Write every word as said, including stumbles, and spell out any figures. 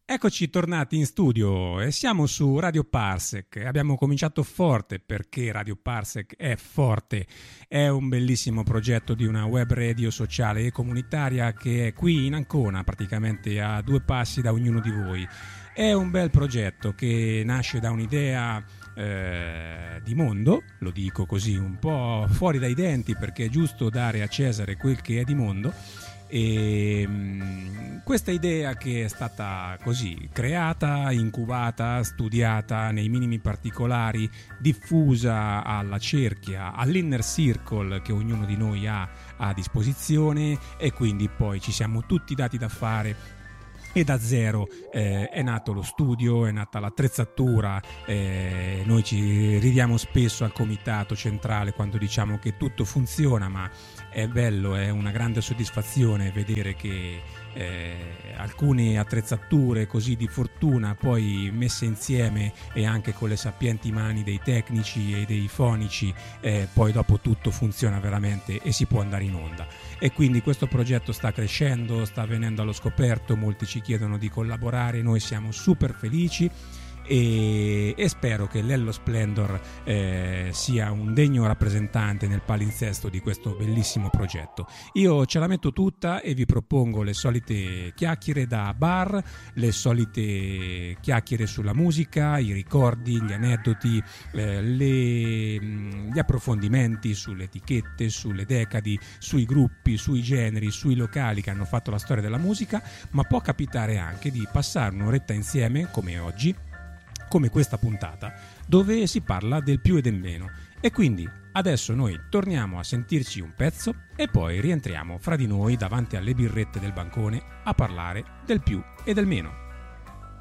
Eccoci tornati in studio e siamo su Radio Parsec. Abbiamo cominciato forte perché Radio Parsec è forte, è un bellissimo progetto di una web radio sociale e comunitaria che è qui in Ancona, praticamente a due passi da ognuno di voi. È un bel progetto che nasce da un'idea eh, di mondo, lo dico così un po' fuori dai denti perché è giusto dare a Cesare quel che è di mondo. E mh, questa idea che è stata così creata, incubata, studiata nei minimi particolari, diffusa alla cerchia, all'inner circle che ognuno di noi ha a disposizione, e quindi poi ci siamo tutti dati da fare. E da zero eh, è nato lo studio, è nata l'attrezzatura, eh, noi ci ridiamo spesso al comitato centrale quando diciamo che tutto funziona, ma è bello, è una grande soddisfazione vedere che eh, alcune attrezzature così di fortuna poi messe insieme e anche con le sapienti mani dei tecnici e dei fonici eh, poi dopo tutto funziona veramente e si può andare in onda. E quindi questo progetto sta crescendo, sta venendo allo scoperto, molti ci chiedono di collaborare, noi siamo super felici e, e spero che l'Ello Splendor eh, sia un degno rappresentante nel palinsesto di questo bellissimo progetto. Io ce la metto tutta e vi propongo le solite chiacchiere da bar, le solite chiacchiere sulla musica, i ricordi, gli aneddoti, eh, le, gli approfondimenti sulle etichette, sulle decadi, sui gruppi, sui generi, sui locali che hanno fatto la storia della musica, ma può capitare anche di passare un'oretta insieme come oggi, come questa puntata, dove si parla del più e del meno. E quindi adesso noi torniamo a sentirci un pezzo e poi rientriamo fra di noi davanti alle birrette del bancone a parlare del più e del meno.